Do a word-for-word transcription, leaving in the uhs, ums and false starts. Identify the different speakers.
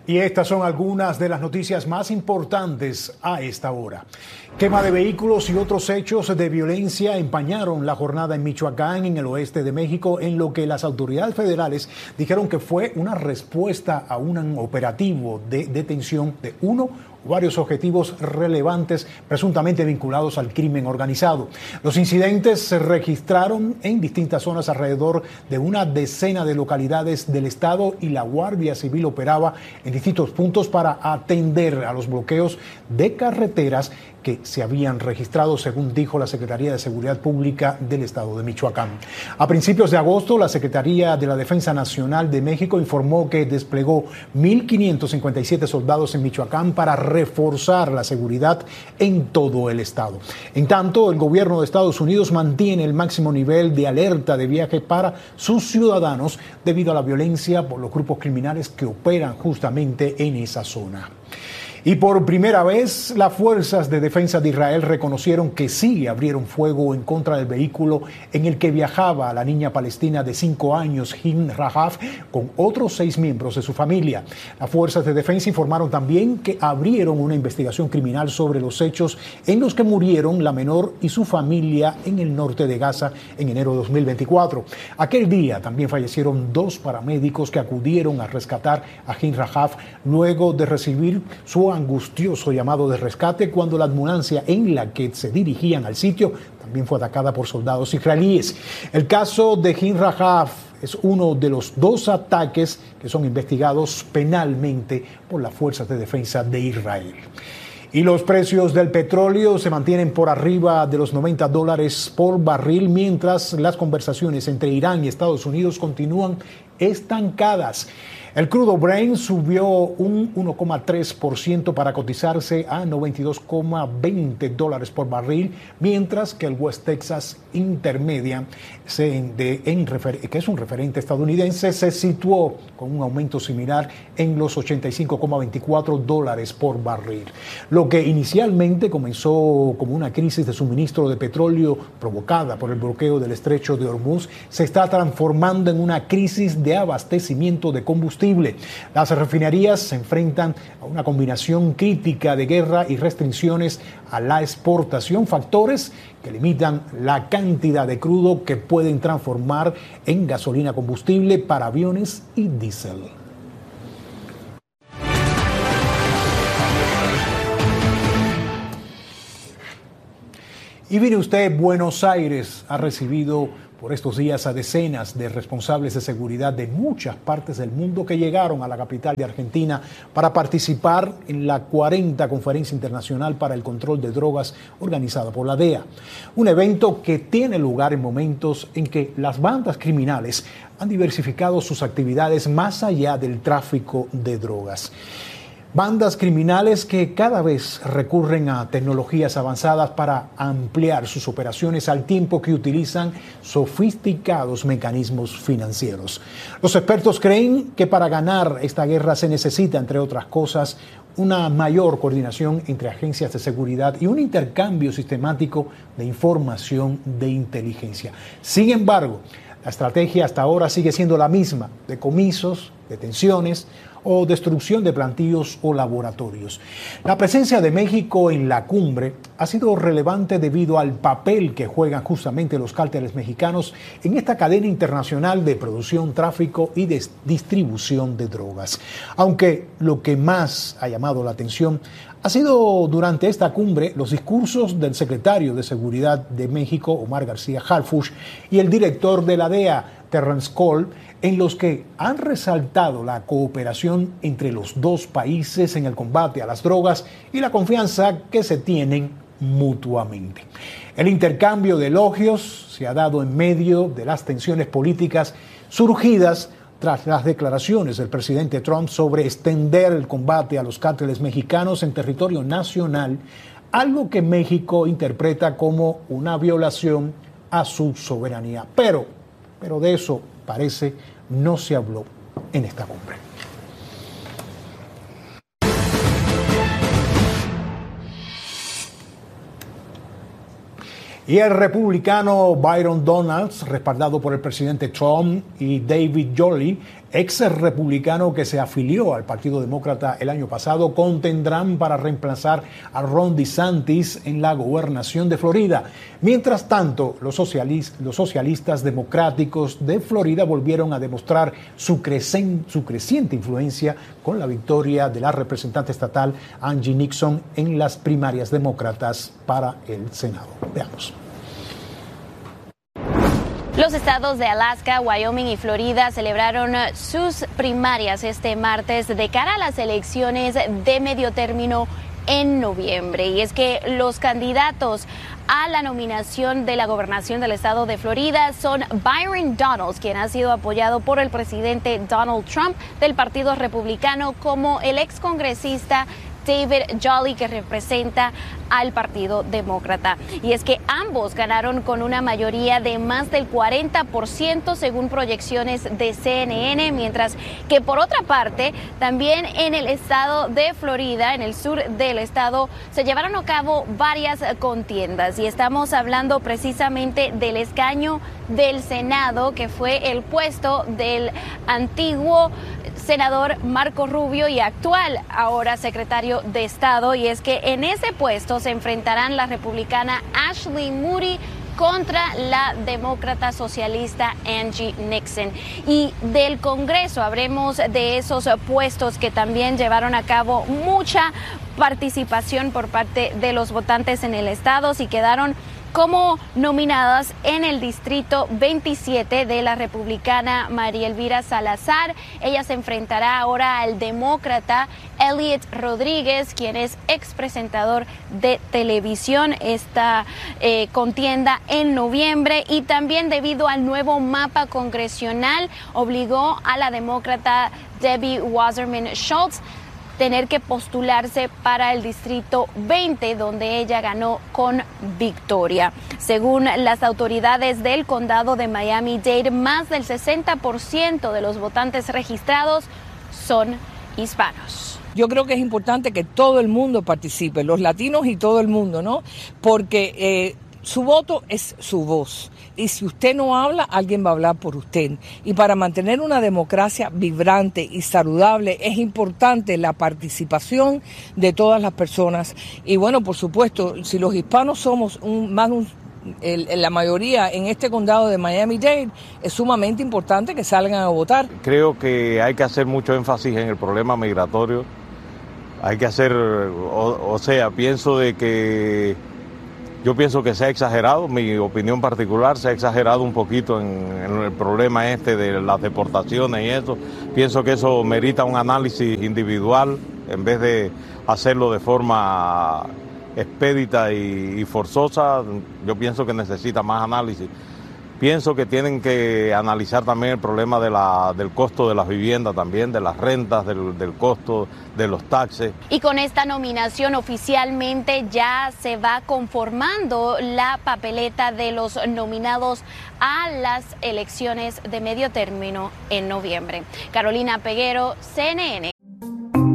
Speaker 1: Y estas son algunas de las noticias más importantes a esta hora. Quema de vehículos y otros hechos de violencia empañaron la jornada en Michoacán, en el oeste de México, en lo que las autoridades federales dijeron que fue una respuesta a un operativo de detención de uno o varios objetivos relevantes presuntamente vinculados al crimen organizado. Los incidentes se registraron en distintas zonas alrededor de una decena de localidades del estado y la Guardia Civil operaba en distintos puntos para atender a los bloqueos de carreteras que se habían registrado, según dijo la Secretaría de Seguridad Pública del estado de Michoacán. A principios de agosto, la Secretaría de la Defensa Nacional de México informó que desplegó mil quinientos cincuenta y siete soldados en Michoacán para reforzar la seguridad en todo el estado. En tanto, el gobierno de Estados Unidos mantiene el máximo nivel de alerta de viaje para sus ciudadanos debido a la violencia por los grupos criminales que operan justamente en esa zona. Y por primera vez, las fuerzas de defensa de Israel reconocieron que sí abrieron fuego en contra del vehículo en el que viajaba la niña palestina de cinco años, Hin Rahaf, con otros seis miembros de su familia. Las fuerzas de defensa informaron también que abrieron una investigación criminal sobre los hechos en los que murieron la menor y su familia en el norte de Gaza en enero de dos mil veinticuatro. Aquel día también fallecieron dos paramédicos que acudieron a rescatar a Hin Rahaf luego de recibir su angustioso llamado de rescate cuando la ambulancia en la que se dirigían al sitio también fue atacada por soldados israelíes. El caso de Hin Rahaf es uno de los dos ataques que son investigados penalmente por las fuerzas de defensa de Israel. Y los precios del petróleo se mantienen por arriba de los noventa dólares por barril, mientras las conversaciones entre Irán y Estados Unidos continúan estancadas. El crudo Brent subió un uno coma tres por ciento para cotizarse a noventa y dos coma veinte dólares por barril, mientras que el West Texas Intermedia, que es un referente estadounidense, se situó con un aumento similar en los ochenta y cinco coma veinticuatro dólares por barril. Lo que inicialmente comenzó como una crisis de suministro de petróleo provocada por el bloqueo del estrecho de Hormuz se está transformando en una crisis de abastecimiento de combustible. Las refinerías se enfrentan a una combinación crítica de guerra y restricciones a la exportación, factores que limitan la cantidad de crudo que pueden transformar en gasolina combustible para aviones y diésel. Y mire usted, Buenos Aires ha recibido por estos días a decenas de responsables de seguridad de muchas partes del mundo que llegaron a la capital de Argentina para participar en la cuarenta Conferencia Internacional para el Control de Drogas organizada por la D E A. Un evento que tiene lugar en momentos en que las bandas criminales han diversificado sus actividades más allá del tráfico de drogas. Bandas criminales que cada vez recurren a tecnologías avanzadas para ampliar sus operaciones al tiempo que utilizan sofisticados mecanismos financieros. Los expertos creen que para ganar esta guerra se necesita, entre otras cosas, una mayor coordinación entre agencias de seguridad y un intercambio sistemático de información de inteligencia. Sin embargo, la estrategia hasta ahora sigue siendo la misma: decomisos, detenciones o destrucción de plantíos o laboratorios. La presencia de México en la cumbre ha sido relevante debido al papel que juegan justamente los cárteles mexicanos en esta cadena internacional de producción, tráfico y de distribución de drogas. Aunque lo que más ha llamado la atención ha sido durante esta cumbre los discursos del secretario de Seguridad de México, Omar García Harfuch, y el director de la D E A, Terrence Cole, en los que han resaltado la cooperación entre los dos países en el combate a las drogas y la confianza que se tienen mutuamente. El intercambio de elogios se ha dado en medio de las tensiones políticas surgidas tras las declaraciones del presidente Trump sobre extender el combate a los cárteles mexicanos en territorio nacional, algo que México interpreta como una violación a su soberanía. Pero, pero de eso parece no se habló en esta cumbre. Y el republicano Byron Donalds, respaldado por el presidente Trump, y David Jolley, ex republicano que se afilió al Partido Demócrata el año pasado, contendrán para reemplazar a Ron DeSantis en la gobernación de Florida. Mientras tanto, los, socialis- los socialistas democráticos de Florida volvieron a demostrar su, crecen- su creciente influencia con la victoria de la representante estatal Angie Nixon en las primarias demócratas para el Senado. Veamos.
Speaker 2: Los estados de Alaska, Wyoming y Florida celebraron sus primarias este martes de cara a las elecciones de medio término en noviembre. Y es que los candidatos a la nominación de la gobernación del estado de Florida son Byron Donalds, quien ha sido apoyado por el presidente Donald Trump del Partido Republicano, como el excongresista David Jolly, que representa al Partido Demócrata. Y es que ambos ganaron con una mayoría de más del cuarenta por ciento según proyecciones de C N N, mientras que por otra parte, también en el estado de Florida, en el sur del estado, se llevaron a cabo varias contiendas y estamos hablando precisamente del escaño del Senado, que fue el puesto del antiguo senador Marco Rubio y actual ahora secretario de Estado, y es que en ese puesto se enfrentarán la republicana Ashley Moody contra la demócrata socialista Angie Nixon. Y del Congreso habremos de esos puestos que también llevaron a cabo mucha participación por parte de los votantes en el estado y quedaron como nominadas en el distrito veintisiete de la republicana María Elvira Salazar. Ella se enfrentará ahora al demócrata Elliot Rodríguez, quien es expresentador de televisión. Esta eh, contienda en noviembre, y también debido al nuevo mapa congresional obligó a la demócrata Debbie Wasserman Schultz tener que postularse para el distrito veinte, donde ella ganó con victoria. Según las autoridades del condado de Miami-Dade, más del sesenta por ciento de los votantes registrados son hispanos.
Speaker 3: Yo creo que es importante que todo el mundo participe, los latinos y todo el mundo, ¿no? Porque eh, su voto es su voz. Y si usted no habla, alguien va a hablar por usted. Y para mantener una democracia vibrante y saludable es importante la participación de todas las personas. Y bueno, por supuesto, si los hispanos somos un, más un, el, la mayoría en este condado de Miami-Dade, es sumamente importante que salgan a votar.
Speaker 4: Creo que hay que hacer mucho énfasis en el problema migratorio. Hay que hacer, o, o sea, pienso de que Yo pienso que se ha exagerado, mi opinión particular, se ha exagerado un poquito en, en el problema este de las deportaciones y eso. Pienso que eso merita un análisis individual en vez de hacerlo de forma expedita y, y forzosa. Yo pienso que necesita más análisis. Pienso que tienen que analizar también el problema de la, del costo de las viviendas también, de las rentas, del, del costo de los taxes.
Speaker 2: Y con esta nominación oficialmente ya se va conformando la papeleta de los nominados a las elecciones de medio término en noviembre. Carolina Peguero, C N N.